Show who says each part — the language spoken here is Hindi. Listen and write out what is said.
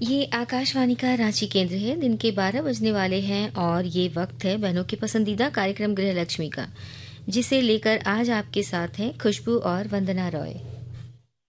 Speaker 1: ये आकाशवाणी का रांची केंद्र है। दिन के 12 बजने वाले हैं और ये वक्त है बहनों के पसंदीदा कार्यक्रम गृह लक्ष्मी का, जिसे लेकर आज आपके साथ हैं खुशबू और वंदना रॉय।